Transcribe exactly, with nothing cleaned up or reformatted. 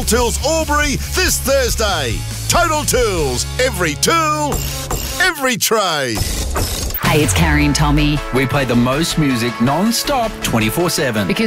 Total Tools Albury this Thursday. Total Tools. Every tool, every trade. Hey, it's Carrie and Tommy. We play the most music non-stop twenty-four seven. Because